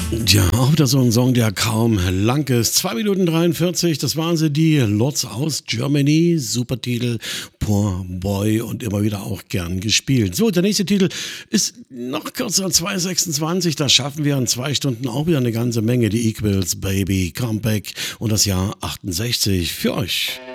Ja, auch wieder so ein Song, der kaum lang ist. 2 Minuten 43, das waren sie, die Lords aus Germany. Super Titel, Poor Boy und immer wieder auch gern gespielt. So, der nächste Titel ist noch kürzer, 2,26. Da schaffen wir in 2 Stunden auch wieder eine ganze Menge. Die Equals, Baby, Comeback und das Jahr 68 für euch.